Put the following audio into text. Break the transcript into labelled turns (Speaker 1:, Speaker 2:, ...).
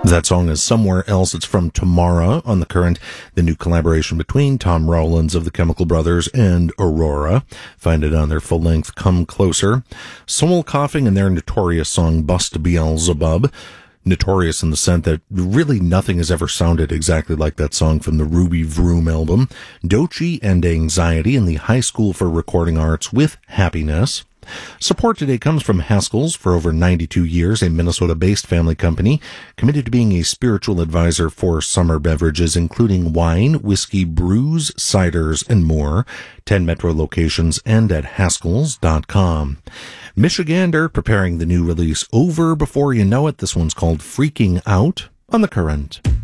Speaker 1: That song is Somewhere Else. It's from Tamara on The Current, the new collaboration between Tom Rowlands of the Chemical Brothers and Aurora. Find it on their full-length Come Closer. Soul Coughing and their notorious song Bust Beelzebub. Notorious in the sense that really nothing has ever sounded exactly like that song from the Ruby Vroom album. Doechii and Anxiety in the High School for Recording Arts with Happiness. Support today comes from Haskell's. For over 92 years, a Minnesota-based family company committed to being a spiritual advisor for summer beverages, including wine, whiskey, brews, ciders, and more. 10 Metro locations and at Haskells.com. Michigander preparing the new release Over Before You Know It. This one's called Freaking Out on The Current.